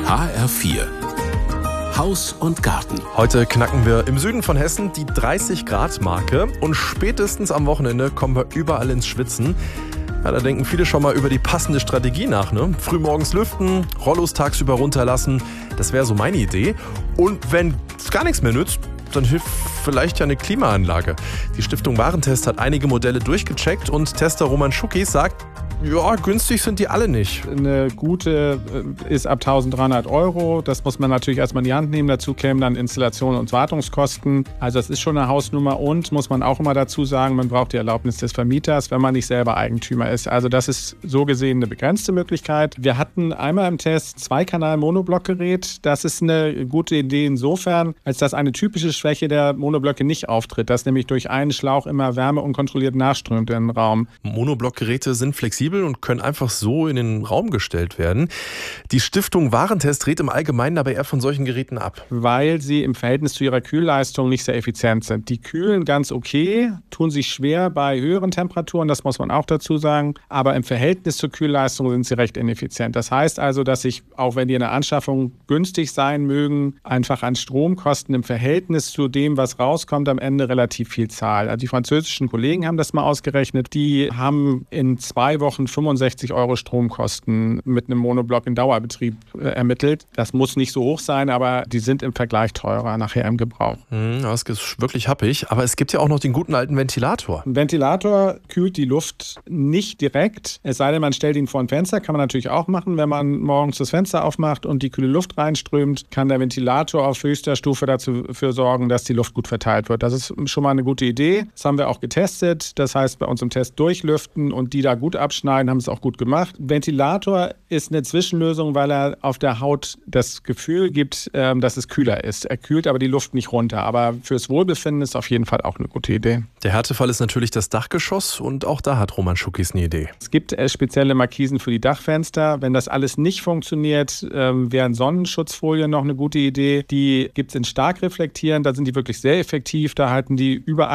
HR4 Haus und Garten. Heute knacken wir im Süden von Hessen die 30-Grad-Marke und spätestens am Wochenende kommen wir überall ins Schwitzen. Ja, da denken viele schon mal über die passende Strategie nach, ne? Frühmorgens lüften, Rollos tagsüber runterlassen, das wäre so meine Idee. Und wenn es gar nichts mehr nützt, dann hilft vielleicht ja eine Klimaanlage. Die Stiftung Warentest hat einige Modelle durchgecheckt und Tester Roman Schuckis sagt, ja, günstig sind die alle nicht. Eine gute ist ab 1.300 €. Das muss man natürlich erstmal in die Hand nehmen. Dazu kämen dann Installation und Wartungskosten. Also das ist schon eine Hausnummer und, muss man auch immer dazu sagen, man braucht die Erlaubnis des Vermieters, wenn man nicht selber Eigentümer ist. Also das ist so gesehen eine begrenzte Möglichkeit. Wir hatten einmal im Test 2-Kanal-Monoblockgerät. Das ist eine gute Idee insofern, als dass eine typische Schwäche der Monoblöcke nicht auftritt, dass nämlich durch einen Schlauch immer Wärme unkontrolliert nachströmt in den Raum. Monoblockgeräte sind flexibel und können einfach so in den Raum gestellt werden. Die Stiftung Warentest rät im Allgemeinen aber eher von solchen Geräten ab. Weil sie im Verhältnis zu ihrer Kühlleistung nicht sehr effizient sind. Die kühlen ganz okay, tun sich schwer bei höheren Temperaturen, das muss man auch dazu sagen. Aber im Verhältnis zur Kühlleistung sind sie recht ineffizient. Das heißt also, dass ich, auch wenn die in der Anschaffung günstig sein mögen, einfach an Stromkosten im Verhältnis zu dem, was rauskommt, am Ende relativ viel zahle. Also die französischen Kollegen haben das mal ausgerechnet. Die haben in 2 Wochen 65 € Stromkosten mit einem Monoblock in Dauerbetrieb ermittelt. Das muss nicht so hoch sein, aber die sind im Vergleich teurer nachher im Gebrauch. Das ist wirklich happig. Aber es gibt ja auch noch den guten alten Ventilator. Ein Ventilator kühlt die Luft nicht direkt. Es sei denn, man stellt ihn vor ein Fenster. Kann man natürlich auch machen. Wenn man morgens das Fenster aufmacht und die kühle Luft reinströmt, kann der Ventilator auf höchster Stufe dafür sorgen, dass die Luft gut verteilt wird. Das ist schon mal eine gute Idee. Das haben wir auch getestet. Das heißt, bei uns im Test durchlüften und die da gut abschneiden, haben es auch gut gemacht. Ventilator ist eine Zwischenlösung, weil er auf der Haut das Gefühl gibt, dass es kühler ist. Er kühlt aber die Luft nicht runter. Aber fürs Wohlbefinden ist auf jeden Fall auch eine gute Idee. Der Härtefall ist natürlich das Dachgeschoss und auch da hat Roman Schuckis eine Idee. Es gibt spezielle Markisen für die Dachfenster. Wenn das alles nicht funktioniert, wären Sonnenschutzfolien noch eine gute Idee. Die gibt es in stark reflektierend. Da sind die wirklich sehr effektiv. Da halten die über